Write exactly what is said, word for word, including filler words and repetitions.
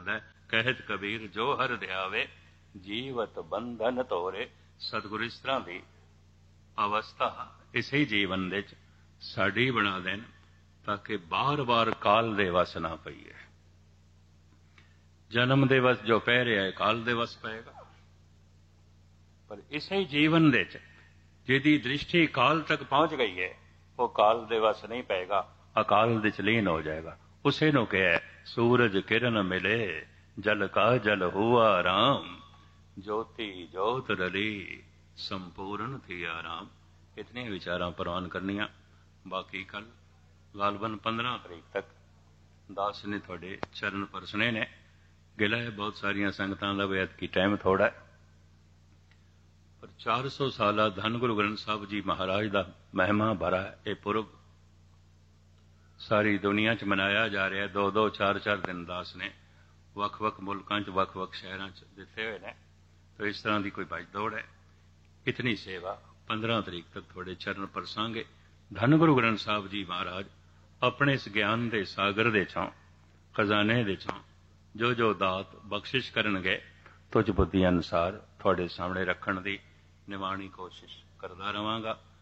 ਜਾਂਦਾ ਹੈ। ਕਹਿਤ ਕਬੀਰ ਜੋ ਹਰ ਧਿਆਵੇ ਜੀਵਤ ਬੰਧਨ ਤੋਰੇ। ਸਤਿਗੁਰੂ ਇਸ ਤਰ੍ਹਾਂ ਦੀ ਅਵਸਥਾ ਇਸੇ ਜੀਵਨ ਦੇ ਵਿੱਚ ਸਾਡੀ ਬਣਾ ਦੇਣ ਤਾਂ ਕਿ ਬਾਰ-ਬਾਰ ਕਾਲ ਦੇ ਵਸ ਨਾ ਪਈਏ। ਜਨਮ ਦੇ ਵਸ ਜੋ ਪੈ ਰਿਹਾ ਹੈ ਕਾਲ ਦੇ ਵਸ ਪਏਗਾ, ਪਰ ਇਸੇ ਜੀਵਨ ਦੇ ਵਿੱਚ ਜਿਹਦੀ ਦ੍ਰਿਸ਼ਟੀ ਕਾਲ ਤੱਕ ਪਹੁੰਚ ਗਈ ਹੈ ਉਹ ਕਾਲ ਦੇ ਵਸ ਨਹੀਂ ਪਏਗਾ, ਅਕਾਲ ਦੇ ਚ ਲੀਨ ਹੋ ਜਾਏਗਾ। ਉਸੇ ਨੂੰ ਕਿਹਾ ਸੂਰਜ ਕਿਰਨ ਮਿਲੇ ਜਲ ਕਾ ਜਲ ਹੁਆ ਰਾਮ। ਜੋਤੀ ਜੋਤ ਰਲੀ ਸੰਪੂਰਨ ਥੀ ਆਰਾਮ। ਇਤਨੀਆਂ ਵਿਚਾਰਾਂ ਪ੍ਰਵਾਨ ਕਰਨੀਆਂ। ਬਾਕੀ ਕੱਲ ਗਾਲਬਨ ਪੰਦਰਾਂ ਤਰੀਕ ਤੱਕ ਦਾਸ ਨੇ ਤੁਹਾਡੇ ਚਰਨ ਪਰਸਣੇ ਨੇ। ਗਿਲਾ ਹੈ ਬਹੁਤ ਸਾਰੀਆਂ ਸੰਗਤਾਂ ਦਾ ਐਤਕੀ ਟਾਈਮ ਥੋੜਾ ਹੈ, ਪਰ ਚਾਰ ਸੌ ਸਾਲਾ ਧੰਨ ਗੁਰੂ ਗ੍ਰੰਥ ਸਾਹਿਬ ਜੀ ਮਹਾਰਾਜ ਦਾ ਮਹਿਮਾ ਭਰਾ ਇਹ ਪੁਰਬ ਸਾਰੀ ਦੁਨੀਆ 'ਚ ਮਨਾਇਆ ਜਾ ਰਿਹਾ। ਦੋ ਦੋ ਚਾਰ ਚਾਰ ਦਿਨ ਦਾਸ ਨੇ ਵੱਖ-ਵੱਖ ਮੁਲਕਾਂ 'ਚ ਵੱਖ-ਵੱਖ ਸ਼ਹਿਰਾਂ 'ਚ ਦਿੱਤੇ ਹੋਏ ਨੇ। ਤਾਂ ਇਸ ਤਰ੍ਹਾਂ ਦੀ ਕੋਈ ਭੱਜ ਦੌੜ ਹੈ। ਇਤਨੀ ਸੇਵਾ ਪੰਦਰਾਂ ਤਰੀਕ ਤੱਕ ਤੁਹਾਡੇ ਚਰਨ ਪਰਸਾਂਗੇ। ਧੰਨ ਗੁਰੂ ਗ੍ਰੰਥ ਸਾਹਿਬ ਜੀ ਮਹਾਰਾਜ ਆਪਣੇ ਇਸ ਗਿਆਨ ਦੇ ਸਾਗਰ ਦੇ ਚੋਂ ਖਜ਼ਾਨੇ ਦੇ ਚੋਂ ਜੋ ਜੋ ਦਾਤ ਬਖਸ਼ਿਸ਼ ਕਰਨਗੇ ਤੁਝ ਬੁੱਧੀ ਅਨੁਸਾਰ ਤੁਹਾਡੇ ਸਾਹਮਣੇ ਰੱਖਣ ਦੀ ਨਿਮਾਣੀ ਕੋਸ਼ਿਸ਼ ਕਰਦਾ ਰਹਾਂਗਾ।